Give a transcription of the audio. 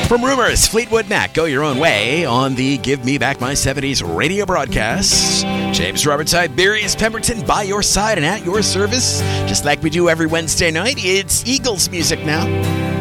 From Rumors, Fleetwood Mac, Go Your Own Way on the Give Me Back My 70s radio broadcast. James Robert Tiberius Pemberton by your side and at your service. Just like we do every Wednesday night, it's Eagles music now.